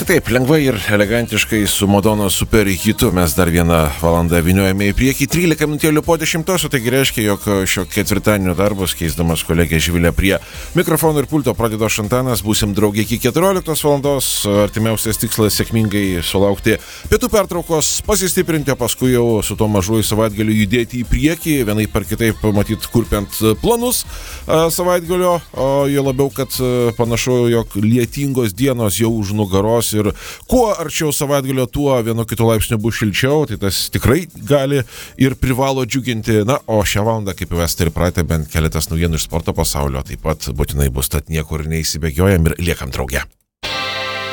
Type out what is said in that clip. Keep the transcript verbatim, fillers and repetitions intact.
taip, lengvai ir elegantiškai su Madonos super hitu mes dar vieną valandą vyniojame į priekį, trylika minutėlių po dešimtos, o taigi reiškia, jog šio ketvirtadienio darbus, keisdamas kolegę Živilę prie mikrofono ir pulto, pradeda Šantanas, būsim draugė iki keturioliktos valandos, artimiausias tikslas sėkmingai sulaukti pietų pertraukos, pasistiprinti, o paskui jau su to mažuoju savaitgaliu judėti į priekį, vienaip ar kitaip matyt kurpiant planus savaitgalio, o jo labiau, kad panašu, jog lietingos dienos jau už nugaros ir kuo arčiau savaitgalio, tuo vienu kitu laipsniu bus šilčiau, tai tas tikrai gali ir privalo džiuginti. Na, o šią valandą, kaip jau esate ir pratę, bent keletas naujienų iš sporto pasaulio taip pat būtinai bus, tad niekur neįsibėgiojam ir liekam drauge.